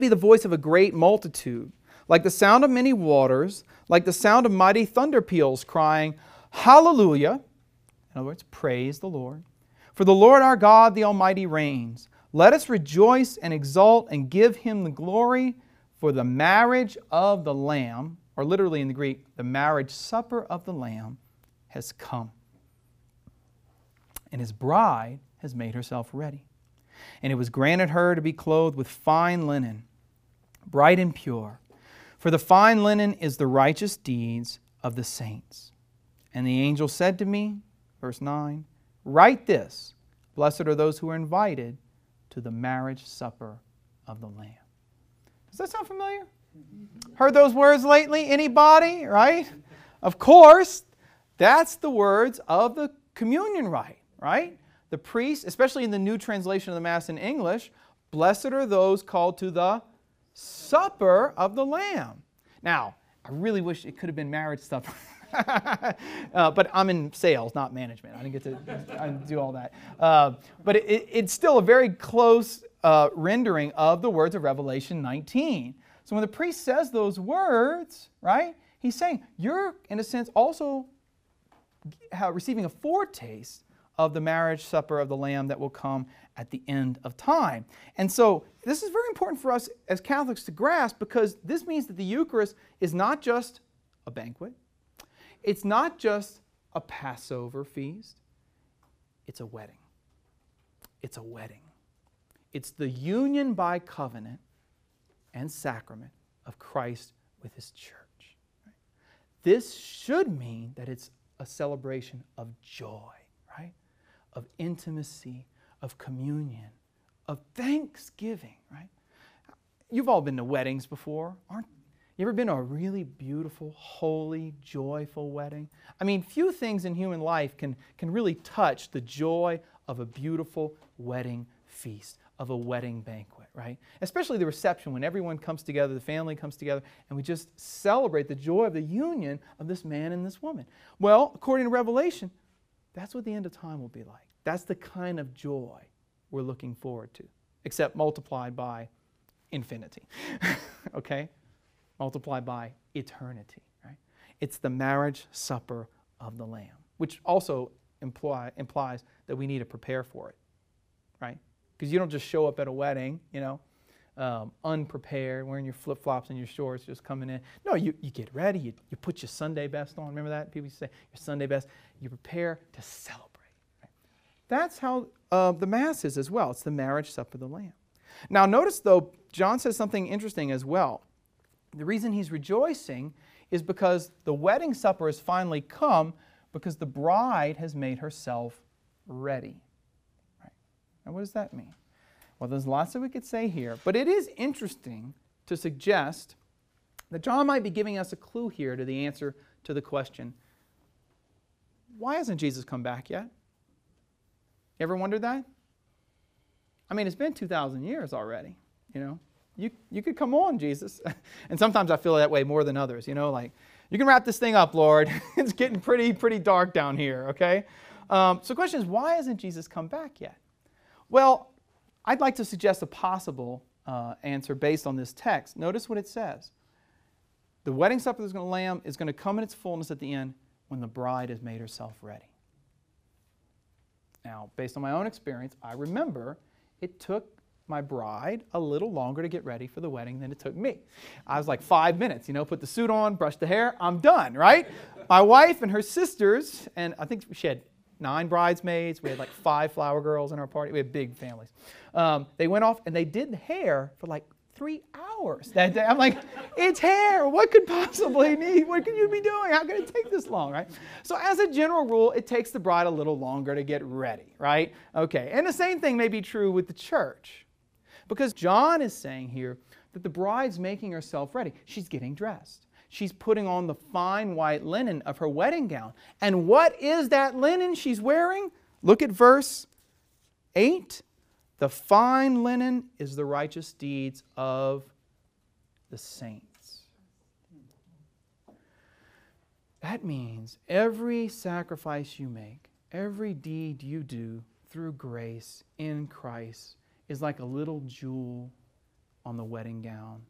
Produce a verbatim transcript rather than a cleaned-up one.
be the voice of a great multitude, like the sound of many waters, like the sound of mighty thunder peals, crying, Hallelujah! In other words, praise the Lord. For the Lord our God, the Almighty, reigns. Let us rejoice and exult and give Him the glory, for the marriage of the Lamb, or literally in the Greek, the marriage supper of the Lamb, has come. And His bride has made herself ready. And it was granted her to be clothed with fine linen, bright and pure. For the fine linen is the righteous deeds of the saints. And the angel said to me, verse nine, write this, blessed are those who are invited to the marriage supper of the Lamb. Does that sound familiar? Heard those words lately? Anybody? Right? Of course, that's the words of the communion rite, right? The priest, especially in the New Translation of the Mass in English, blessed are those called to the supper of the Lamb. Now, I really wish it could have been marriage supper. uh, but I'm in sales, not management. I didn't get to I didn't do all that. Uh, but it, it, it's still a very close uh, rendering of the words of Revelation nineteen. So when the priest says those words, right, he's saying, you're, in a sense, also receiving a foretaste of the marriage supper of the Lamb that will come at the end of time. And so this is very important for us as Catholics to grasp, because this means that the Eucharist is not just a banquet. It's not just a Passover feast. It's a wedding. It's a wedding. It's the union by covenant and sacrament of Christ with His church. This should mean that it's a celebration of joy, right? Of intimacy, of communion, of thanksgiving, right? You've all been to weddings before, aren't you? You ever been to a really beautiful, holy, joyful wedding? I mean, few things in human life can, can really touch the joy of a beautiful wedding feast, of a wedding banquet, right? Especially the reception, when everyone comes together, the family comes together, and we just celebrate the joy of the union of this man and this woman. Well, according to Revelation, that's what the end of time will be like. That's the kind of joy we're looking forward to, except multiplied by infinity, okay? Multiplied by eternity, right? It's the marriage supper of the Lamb, which also imply, implies that we need to prepare for it, right? Because you don't just show up at a wedding, you know, um, unprepared, wearing your flip-flops and your shorts, just coming in. No, you, you get ready, you, you put your Sunday best on. Remember that? People used to say, your Sunday best. You prepare to celebrate. Right? That's how uh, the Mass is as well. It's the marriage supper of the Lamb. Now notice, though, John says something interesting as well. The reason he's rejoicing is because the wedding supper has finally come, because the bride has made herself ready. Right? Now, what does that mean? Well, there's lots that we could say here, but it is interesting to suggest that John might be giving us a clue here to the answer to the question, why hasn't Jesus come back yet? You ever wondered that? I mean, it's been two thousand years already, you know. You, you could come on, Jesus. And sometimes I feel that way more than others, you know, like, you can wrap this thing up, Lord. It's getting pretty, pretty dark down here, okay? Um, so the question is, why hasn't Jesus come back yet? Well, I'd like to suggest a possible uh, answer based on this text. Notice what it says. The wedding supper of the Lamb is going to come in its fullness at the end when the bride has made herself ready. Now, based on my own experience, I remember it took my bride a little longer to get ready for the wedding than it took me. I was like five minutes, you know, put the suit on, brush the hair, I'm done, right? My wife and her sisters, and I think she had nine bridesmaids. We had like five flower girls in our party. We had big families. Um, they went off and they did the hair for like three hours that day. I'm like, it's hair. What could possibly need? What could you be doing? How could it take this long, right? So as a general rule, it takes the bride a little longer to get ready, right? Okay, and the same thing may be true with the church. Because John is saying here that the bride's making herself ready. She's getting dressed. She's putting on the fine white linen of her wedding gown. And what is that linen she's wearing? Look at verse eight. The fine linen is the righteous deeds of the saints. That means every sacrifice you make, every deed you do through grace in Christ is like a little jewel on the wedding gown